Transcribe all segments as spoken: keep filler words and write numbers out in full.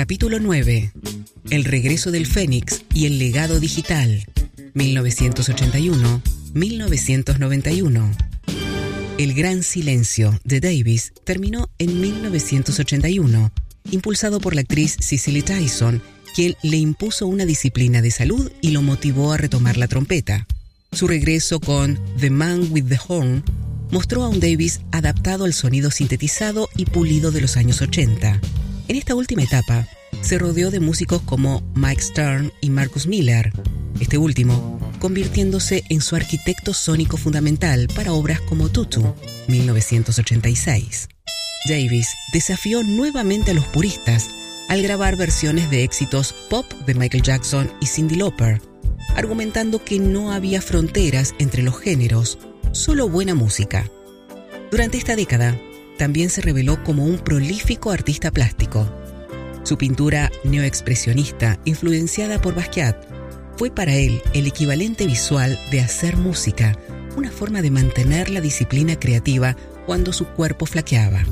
Capítulo nueve. El regreso del Fénix y el legado digital, mil novecientos ochenta y uno a mil novecientos noventa y uno. El gran silencio de Davis terminó en mil novecientos ochenta y uno, impulsado por la actriz Cicely Tyson, quien le impuso una disciplina de salud y lo motivó a retomar la trompeta. Su regreso con The Man with the Horn mostró a un Davis adaptado al sonido sintetizado y pulido de los años ochenta. En esta última etapa, se rodeó de músicos como Mike Stern y Marcus Miller, este último convirtiéndose en su arquitecto sónico fundamental para obras como Tutu, mil novecientos ochenta y seis. Davis desafió nuevamente a los puristas al grabar versiones de éxitos pop de Michael Jackson y Cyndi Lauper, argumentando que no había fronteras entre los géneros, solo buena música. Durante esta década, también se reveló como un prolífico artista plástico. Su pintura neoexpresionista, influenciada por Basquiat, fue para él el equivalente visual de hacer música, una forma de mantener la disciplina creativa cuando su cuerpo flaqueaba.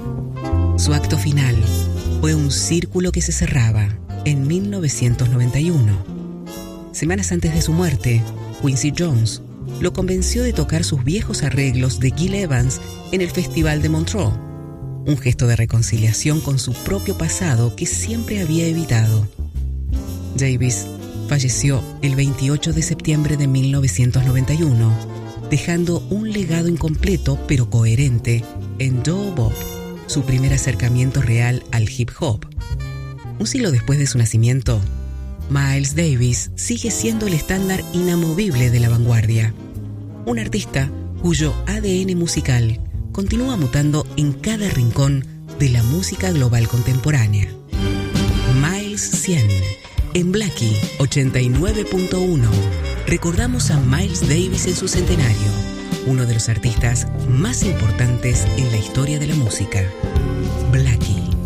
Su acto final fue un círculo que se cerraba en mil novecientos noventa y uno. Semanas antes de su muerte, Quincy Jones lo convenció de tocar sus viejos arreglos de Gil Evans en el Festival de Montreux, un gesto de reconciliación con su propio pasado que siempre había evitado. Davis falleció el veintiocho de septiembre de mil novecientos noventa y uno, dejando un legado incompleto pero coherente en Doo Wop, su primer acercamiento real al hip hop. Un siglo después de su nacimiento, Miles Davis sigue siendo el estándar inamovible de la vanguardia. Un artista cuyo A D N musical continúa mutando en cada rincón de la música global contemporánea. Miles cien. En Blackie ochenta y nueve punto uno recordamos a Miles Davis en su centenario, uno de los artistas más importantes en la historia de la música. Blackie.